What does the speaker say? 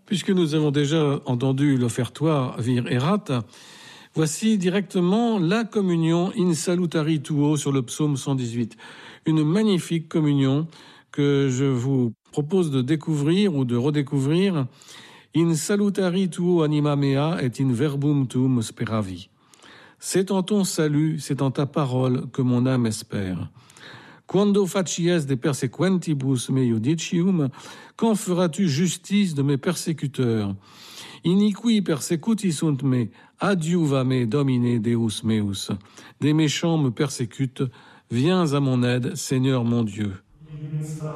Puisque nous avons déjà entendu l'offertoire vir erat, voici directement la communion in salutari tuo sur le psaume 118. Une magnifique communion que je vous propose de découvrir ou de redécouvrir. In salutari tuo anima mea et in verbum tuum speravi. C'est en ton salut, c'est en ta parole que mon âme espère. Quando facies de persequentibus me judicium, quand feras-tu justice de mes persécuteurs? Iniqui persecuti sunt me, adiuva me domine Deus meus. Des méchants me persécutent, viens à mon aide, Seigneur mon Dieu.